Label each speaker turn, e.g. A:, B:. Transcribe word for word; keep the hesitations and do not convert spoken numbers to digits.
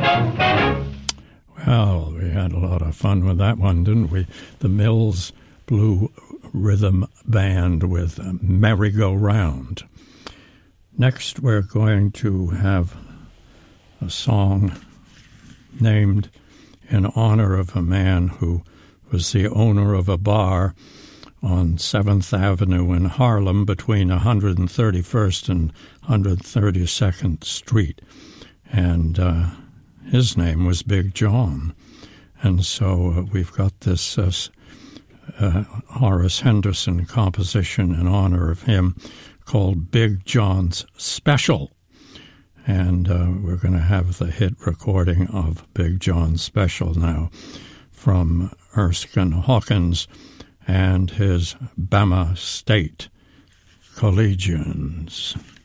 A: Well, we had a lot of fun with that one, didn't we? The Mills Blue Rhythm Band with Merry-Go-Round. Next, we're going to have a song named in honor of a man who was the owner of a bar on seventh Avenue in Harlem between one hundred thirty-first and one hundred thirty-second Street. And uh, his name was Big John. And so uh, we've got this uh, uh, Horace Henderson composition in honor of him called Big John's Special. And uh, we're going to have the hit recording of Big John's Special now from Erskine Hawkins and his Bama State Collegians.